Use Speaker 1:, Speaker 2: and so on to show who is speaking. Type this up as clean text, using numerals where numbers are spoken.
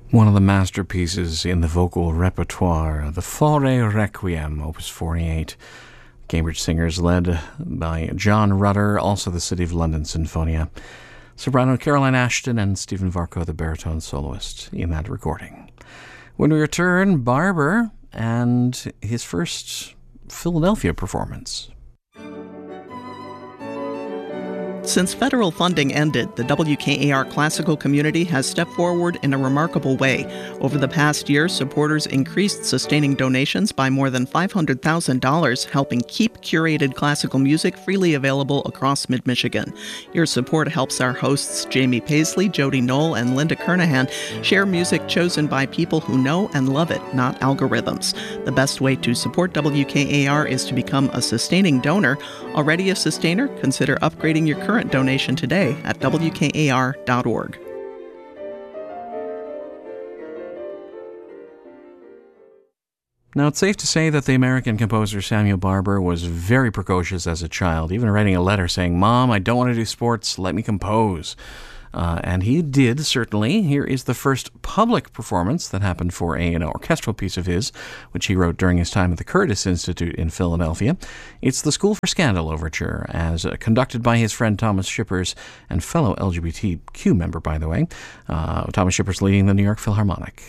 Speaker 1: One of the masterpieces in the vocal repertoire, the Fauré Requiem, Opus 48. Cambridge singers led by John Rutter, also the City of London Sinfonia. Soprano Caroline Ashton and Stephen Varco, the baritone soloist, in that recording. When we return, Barber and his first Philadelphia performance.
Speaker 2: Since federal funding ended, the WKAR classical community has stepped forward in a remarkable way. Over the past year, supporters increased sustaining donations by more than $500,000, helping keep curated classical music freely available across mid-Michigan. Your support helps our hosts Jamie Paisley, Jody Knoll, and Linda Kernahan share music chosen by people who know and love it, not algorithms. The best way to support WKAR is to become a sustaining donor. Already a sustainer? Consider upgrading your current donation today at WKAR.org.
Speaker 1: Now, it's safe to say that the American composer Samuel Barber was very precocious as a child, even writing a letter saying, "Mom, I don't want to do sports, let me compose." And he did, certainly. Here is the first public performance that happened for an orchestral piece of his, which he wrote during his time at the Curtis Institute in Philadelphia. It's the School for Scandal Overture, as conducted by his friend Thomas Shippers, and fellow LGBTQ member, by the way. Thomas Shippers leading the New York Philharmonic.